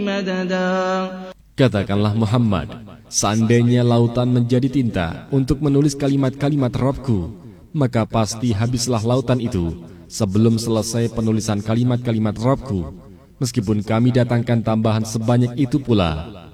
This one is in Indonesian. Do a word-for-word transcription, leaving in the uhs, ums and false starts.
مددا. Katakanlah Muhammad, seandainya lautan menjadi tinta untuk menulis kalimat-kalimat Rabbku, maka pasti habislah lautan itu sebelum selesai penulisan kalimat-kalimat Rabbku, meskipun kami datangkan tambahan sebanyak itu pula.